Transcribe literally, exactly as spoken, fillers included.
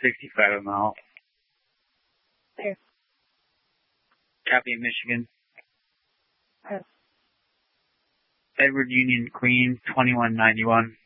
sixty-five a mile. There. Copy, Michigan. Yes. Edward Union Queen, twenty-one ninety-one.